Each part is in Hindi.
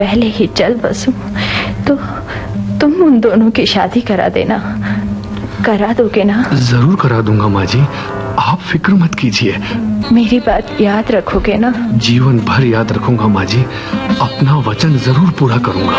पहले ही चल बसूं तो तुम उन दोनों की शादी करा देना। करा दोगे ना? जरूर करा दूंगा माँ जी, आप फिक्र मत कीजिए। मेरी बात याद रखोगे ना? जीवन भर याद रखूंगा माँ जी, अपना वचन जरूर पूरा करूंगा।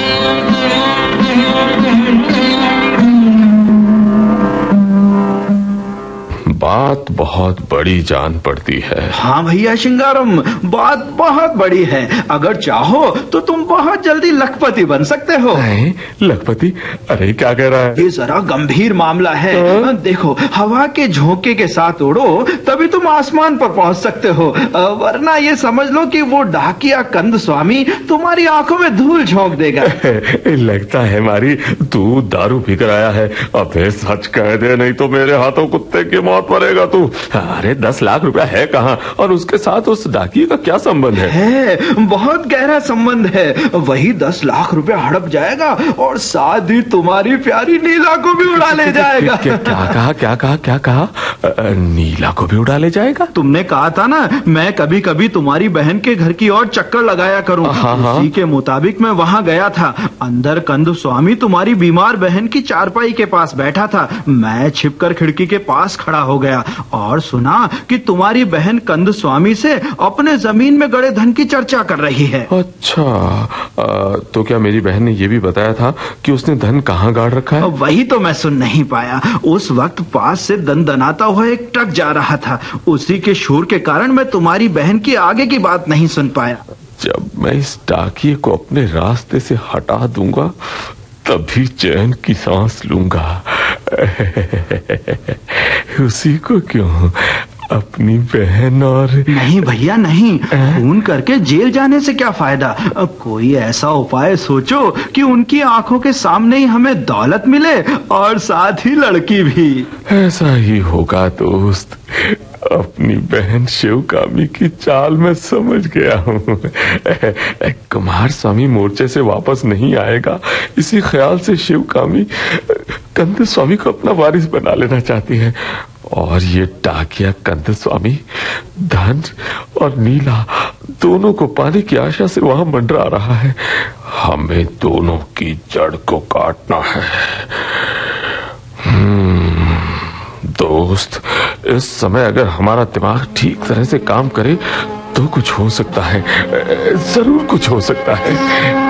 बात बहुत बड़ी जान पड़ती है। हाँ भैया शिंगारम, बात बहुत बड़ी है। अगर चाहो तो तुम बहुत जल्दी लखपति बन सकते हो। लखपति? अरे क्या कह रहा है? ये जरा गंभीर मामला है। देखो, हवा के झोंके के साथ उड़ो तभी तुम आसमान पर पहुंच सकते हो, वरना ये समझ लो कि वो डाकिया कंद स्वामी तुम्हारी आंखों में धूल झोंक देगा। लगता है मारी तू दारू पीकर आया है। अबे सच कह दे, नहीं तो मेरे हाथों कुत्ते की मौत मरेगा तू। अरे 10 लाख रुपया है कहाँ, और उसके साथ उस डाकिये का क्या संबंध है? बहुत गहरा संबंध है। वही 10 लाख रुपया हड़प जाएगा और साथ ही तुम्हारी प्यारी नीला को भी उड़ा ले जाएगा। क्या कहा? नीला को भी उड़ा ले जाएगा? तुमने कहा था ना, मैं कभी कभी तुम्हारी बहन के घर की ओर चक्कर लगाया करूं। उसी के मुताबिक मैं वहां गया था। अंदर कंद स्वामी तुम्हारी बीमार बहन की चारपाई के पास बैठा था। मैं छिपकर खिड़की के पास खड़ा हो गया और सुना कि तुम्हारी बहन कंद स्वामी से अपने जमीन में गड़े धन की चर्चा कर रही है। अच्छा, तो क्या मेरी बहन ने ये भी बताया था कि उसने धन कहाँ गाड़ रखा है? वही तो मैं सुन नहीं पाया। उस वक्त पास से दनदनाता हुआ एक ट्रक जा रहा था। उसी के शोर के कारण मैं तुम्हारी बहन की आगे की बात नहीं सुन पाया। जब मैं इस डाकिये को अपने रास्ते से हटा दूंगा तभी चैन की सांस लूंगा। उसी को क्यों, अपनी बहन और... नहीं भैया नहीं, खून करके जेल जाने से क्या फायदा। कोई ऐसा उपाय सोचो कि उनकी आंखों के सामने ही हमें दौलत मिले और साथ ही लड़की भी। ऐसा ही होगा दोस्त। अपनी बहन शिवकामी की चाल में समझ गया हूँ। कुमार स्वामी मोर्चे से वापस नहीं आएगा, इसी ख्याल से शिवकामी कंद स्वामी को अपना वारिस बना लेना चाहती है। और ये डाकिया कंद स्वामी धन और नीला दोनों को पाने की आशा से वहां मंडरा रहा है। हमें दोनों की जड़ को काटना है। दोस्त, इस समय अगर हमारा दिमाग ठीक तरह से काम करे तो कुछ हो सकता है, जरूर कुछ हो सकता है।